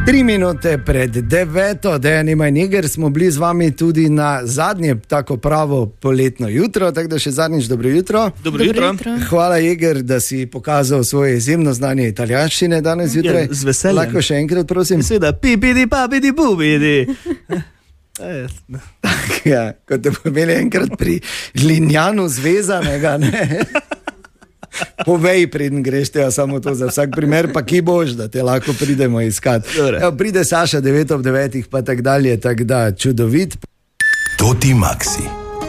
3 minute pred 9, Dejan Iman Jeger, smo bili z vami tudi na zadnje tako pravo poletno jutro, tako da še zadnjič dobro jutro. Dobro jutro. Hvala, Jeger, da si pokazal svoje izjemno znanje italijanščine danes jutraj. Ja, z veseljem. Lahko še enkrat, prosim? Seveda, pipidi, papidi, bubidi. Ja, kot te bo imeli enkrat pri Linjanu zvezanega, ne? Povej, preden greš, te samo to za vsak primer, pa ki boš, da te lahko pridemo iskat. Evo, pride Saša 9 ob 9, pa tak dalje, tak da, čudovit. Toti Maxi.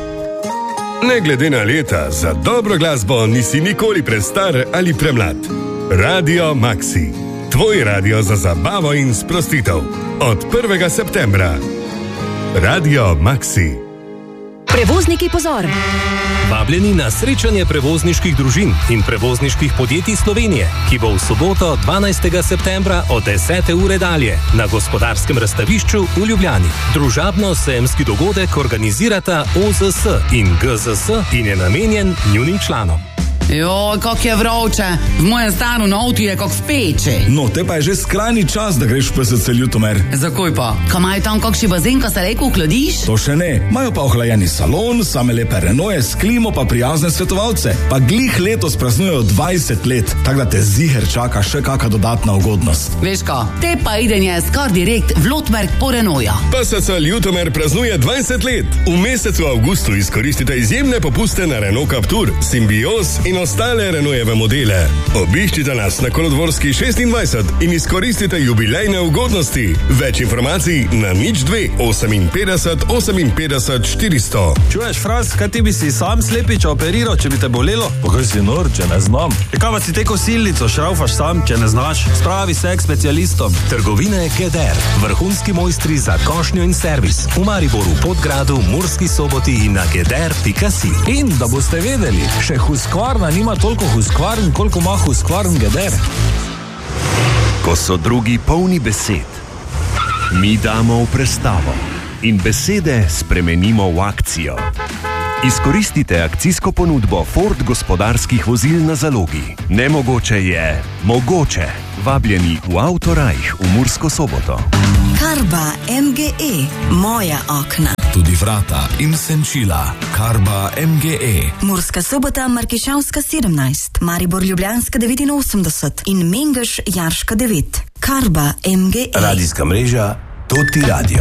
Ne glede na leta, za dobro glasbo nisi nikoli prestar ali premlad. Radio Maxi. Tvoj radio za zabavo in sprostitev. Od 1. septembra. Radio Maxi. Prevozniki, pozor! Vabljeni na srečanje prevozniških družin in prevozniških podjetij Slovenije, ki bo v soboto 12. septembra od 10. ure dalje na Gospodarskem razstavišču v Ljubljani. Družabno-sejemski dogodek organizirata OZS in GZS in je namenjen njunim članom. Joj, kak je vroče, v mojem stanu na avtu je kak v peči. No, te pa je že skrajni čas, da greš v PSC Ljutomer. Zakaj pa? Ka imajo tam kakšni bazen, ka se reko ohladiš? To še ne, imajo pa ohlajeni salon, same lepe Renaultje s klimo pa prijazne svetovalce. Pa glih letos praznujejo 20 let, tako da te ziher čaka še kaka dodatna ugodnost. Veš ka, te pa idenje skar direkt v Lotmerk po Renaultja. PSC Ljutomer praznuje 20 let. V mesecu avgustu izkoristite izjemne popuste na Renault Captur, Symbios in ostale Renaultjeve modele. Obiščite nas na Kolodvorski 26 in izkoristite jubilejne ugodnosti. Več informacij na 02 58 58 400. Čuješ, Fras, kaj ti bi si sam slepiča operiral, če bi te bolelo? Pa kaj si nor, če ne znam? Kaj pa si te kosilnico šraufaš sam, če ne znaš? Spravi se k specialistom. Trgovine GEDER, vrhunski mojstri za košnjo in servis. V Mariboru, Podgradu, Murski Soboti in na geder.si. In da boste vedeli, še Husqvarna nima toliko Husqvarn, koliko ima Husqvarn GEDER. Ko so drugi polni besed, mi damo v prestavo in besede spremenimo v akcijo. Izkoristite akcijsko ponudbo Ford gospodarskih vozil na zalogi. Nemogoče je mogoče. Vabljeni v Autorajh v Mursko Soboto. Karba MGE, moja okna. Tudi vrata in senčila. Karba MGE. Murska Sobota, Markišavska 17, Maribor Ljubljanska 89 in Mengeš Jarška 9. Karba MGE. Radijska mreža Toti Radio.